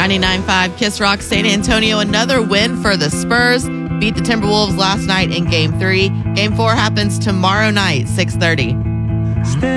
99.5 Kiss Rock San Antonio. Another win for the Spurs. Beat the Timberwolves last night in Game 3. Game 4 happens tomorrow night, 6:30.